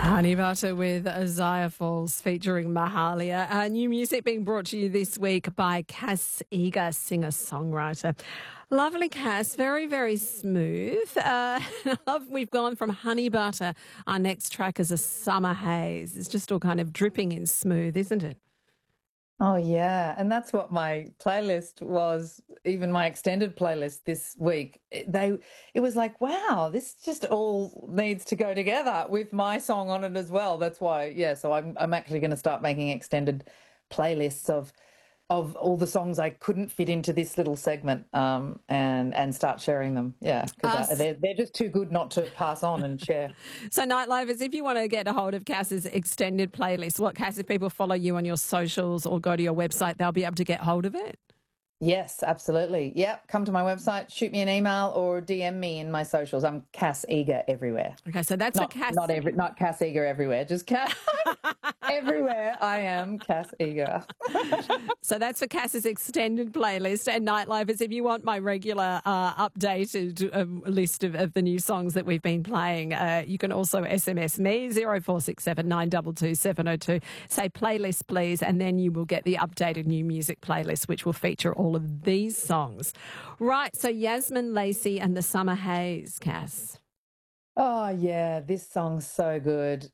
Honey Butter with Isaiah Falls featuring Mahalia. New music being brought to you this week by Cass Eager, singer-songwriter. Lovely Cass, very, very smooth. We've gone from Honey Butter. Our next track is a Summer Haze. It's just all kind of dripping in smooth, isn't it? Oh yeah, and that's what my playlist was, even my extended playlist this week. It was like, wow, this just all needs to go together with my song on it as well. That's why, yeah, so I'm actually going to start making extended playlists of all the songs I couldn't fit into this little segment, and start sharing them. Yeah, because they're just too good not to pass on and share. So, Nightlivers, if you want to get a hold of Cass's extended playlist, Cass, if people follow you on your socials or go to your website, they'll be able to get hold of it? Yes, absolutely. Yep. Come to my website, shoot me an email or DM me in my socials. I'm Cass Eager everywhere. Okay, so that's not Cass. Not Cass Eager everywhere, just Cass everywhere. I am Cass Eager. So that's for Cass's extended playlist. And Nightlivers, if you want my regular updated list of the new songs that we've been playing, you can also SMS me 0467 922 702. Say playlist, please, and then you will get the updated new music playlist, which will feature all of these songs. Right, so Yasmin Lacey and the Summer Haze, Cass. Oh, yeah, this song's so good.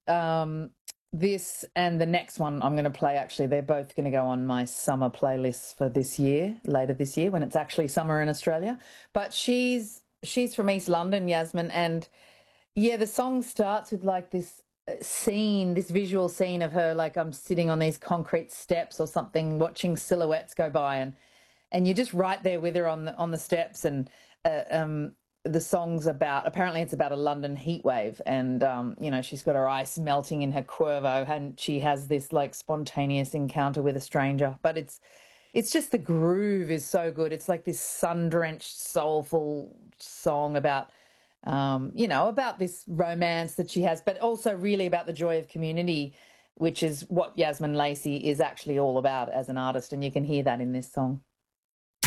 This and the next one I'm going to play, actually, they're both going to go on my summer playlist for this year, later this year, when it's actually summer in Australia. But she's from East London, Yasmin, and yeah, the song starts with like this scene, this visual scene of her, like I'm sitting on these concrete steps or something, watching silhouettes go by, and you're just right there with her on the steps. And the song's apparently it's about a London heat wave, and she's got her ice melting in her Cuervo, and she has this like spontaneous encounter with a stranger. But it's just the groove is so good. It's like this sun-drenched, soulful song about about this romance that she has, but also really about the joy of community, which is what Yasmin Lacey is actually all about as an artist, and you can hear that in this song.